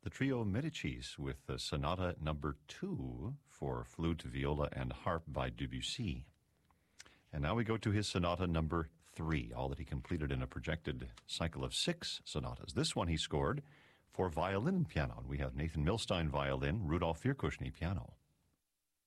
the trio Medicis with the Sonata Number 2 for flute, viola, and harp by Debussy. And now we go to his Sonata Number 3, all that he completed in a projected cycle of 6 sonatas. This one he scored for violin and piano. And we have Nathan Milstein violin, Rudolf Virkushny piano.